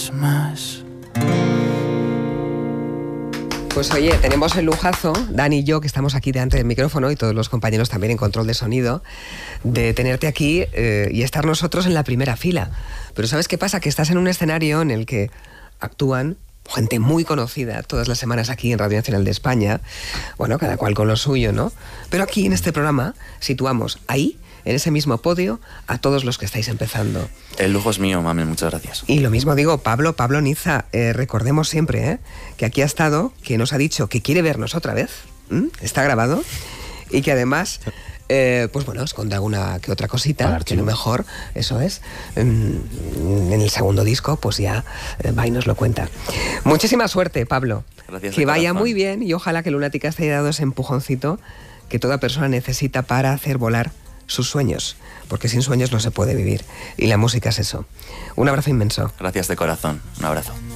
Más. Pues oye, tenemos el lujazo, Dani y yo, que estamos aquí delante del micrófono y todos los compañeros también en control de sonido, de tenerte aquí y estar nosotros en la primera fila. Pero ¿sabes qué pasa? Que estás en un escenario en el que actúan gente muy conocida todas las semanas aquí en Radio Nacional de España. Bueno, cada cual con lo suyo, ¿no? Pero aquí en este programa situamos ahí, en ese mismo podio, a todos los que estáis empezando. El lujo es mío, mami, muchas gracias. Y lo mismo digo, Pablo Niza, recordemos siempre que aquí ha estado, que nos ha dicho que quiere vernos otra vez, está grabado, y que además, pues bueno, esconde alguna que otra cosita, que a lo mejor, eso es, en el segundo disco, pues ya va y nos lo cuenta. Muchísima suerte, Pablo. Gracias. Que vaya muy bien y ojalá que Lunáticas te haya dado ese empujoncito que toda persona necesita para hacer volar sus sueños, porque sin sueños no se puede vivir. Y la música es eso. Un abrazo inmenso. Gracias de corazón. Un abrazo.